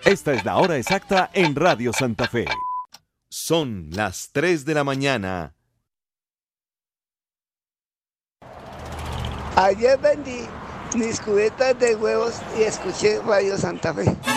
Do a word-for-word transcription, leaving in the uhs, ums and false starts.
Esta es la hora exacta en Radio Santa Fe. Son las tres de la mañana. Ayer vendí mis cubetas de huevos y escuché Radio Santa Fe.